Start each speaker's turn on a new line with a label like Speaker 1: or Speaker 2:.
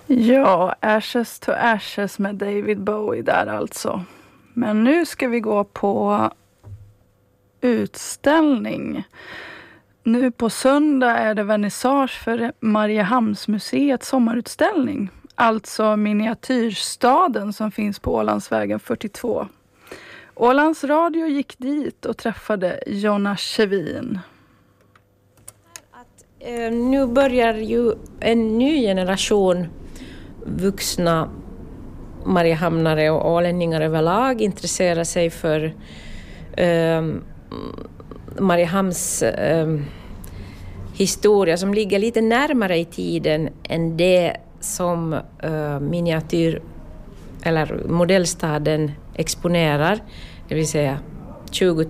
Speaker 1: Ja, Ashes to Ashes med David Bowie där alltså. Men nu ska vi gå på utställning. Nu på söndag är det vernissage för Mariehamnsmuseets sommarutställning. Alltså miniatyrstaden som finns på Ålandsvägen 42. Ålands Radio gick dit och träffade Jonna Kjevin.
Speaker 2: Nu börjar ju en ny generation vuxna mariehamnare och ålänningar överlag intressera sig för Mariehamns historia som ligger lite närmare i tiden än det som miniatyr eller modellstaden exponerar, det vill säga 20